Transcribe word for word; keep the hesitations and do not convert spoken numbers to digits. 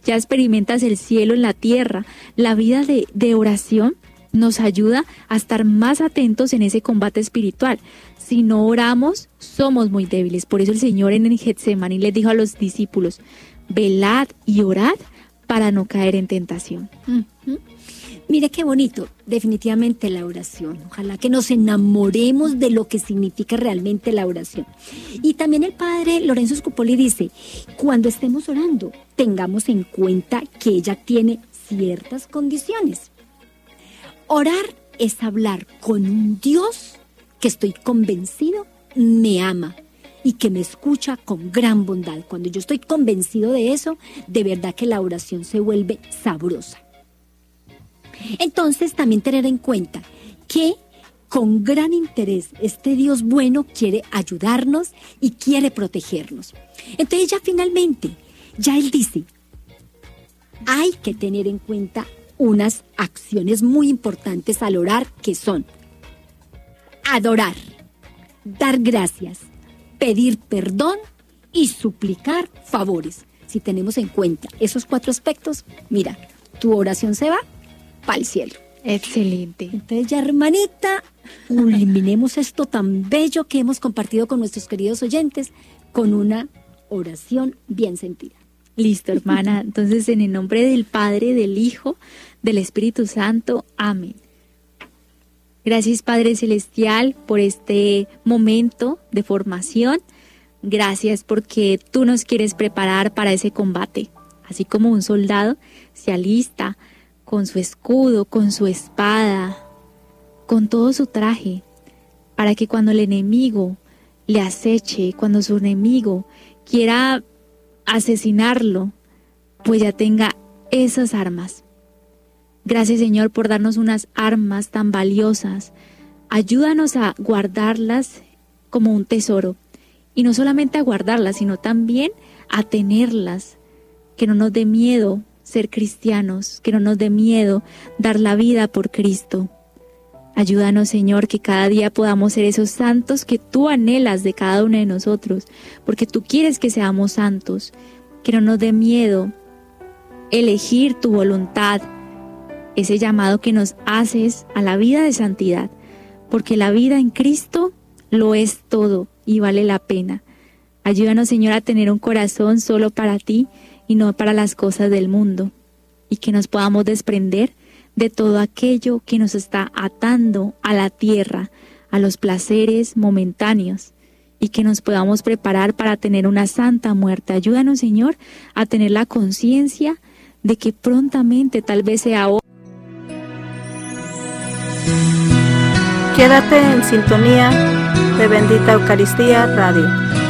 ya experimentas el cielo en la tierra. La vida de, de oración nos ayuda a estar más atentos en ese combate espiritual. Si no oramos, somos muy débiles. Por eso el Señor en el Getsemaní les dijo a los discípulos, velad y orad para no caer en tentación. Uh-huh. Mire qué bonito, definitivamente la oración. Ojalá que nos enamoremos de lo que significa realmente la oración. Y también el padre Lorenzo Scupoli dice, cuando estemos orando, tengamos en cuenta que ella tiene ciertas condiciones. Orar es hablar con un Dios que estoy convencido me ama y que me escucha con gran bondad. Cuando yo estoy convencido de eso, de verdad que la oración se vuelve sabrosa. Entonces, también tener en cuenta que con gran interés este Dios bueno quiere ayudarnos y quiere protegernos. Entonces ya finalmente, ya Él dice, hay que tener en cuenta unas acciones muy importantes al orar, que son adorar, dar gracias, pedir perdón y suplicar favores. Si tenemos en cuenta esos cuatro aspectos, mira, tu oración se va para el cielo. Excelente. Entonces ya, hermanita, culminemos esto tan bello que hemos compartido con nuestros queridos oyentes con una oración bien sentida. Listo, hermana. Entonces, en el nombre del Padre, del Hijo, del Espíritu Santo. Amén. Gracias, Padre Celestial, por este momento de formación. Gracias porque tú nos quieres preparar para ese combate. Así como un soldado se alista con su escudo, con su espada, con todo su traje, para que cuando el enemigo le aceche, cuando su enemigo quiera asesinarlo, pues ya tenga esas armas. Gracias, Señor, por darnos unas armas tan valiosas. Ayúdanos a guardarlas como un tesoro, y no solamente a guardarlas, sino también a tenerlas, que no nos dé miedo ser cristianos, que no nos dé miedo dar la vida por Cristo. Ayúdanos, Señor, que cada día podamos ser esos santos que tú anhelas de cada uno de nosotros, porque tú quieres que seamos santos, que no nos dé miedo elegir tu voluntad, ese llamado que nos haces a la vida de santidad, porque la vida en Cristo lo es todo y vale la pena. Ayúdanos, Señor, a tener un corazón solo para ti y no para las cosas del mundo, y que nos podamos desprender de todo aquello que nos está atando a la tierra, a los placeres momentáneos, y que nos podamos preparar para tener una santa muerte. Ayúdanos, Señor, a tener la conciencia de que prontamente, tal vez sea hoy. Quédate en sintonía de Bendita Eucaristía Radio.